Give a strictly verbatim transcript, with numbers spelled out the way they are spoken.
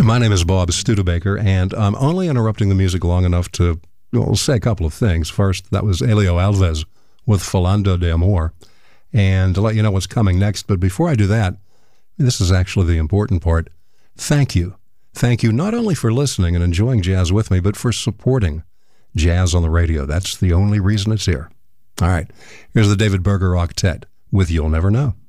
My name is Bob Studebaker, and I'm only interrupting the music long enough to well, say a couple of things. First, that was Elio Alves with Falando de Amor, and to let you know what's coming next. But before I do that, this is actually the important part. Thank you. Thank you not only for listening and enjoying jazz with me, but for supporting jazz on the radio. That's the only reason it's here. All right, here's the David Berger Octet with You'll Never Know.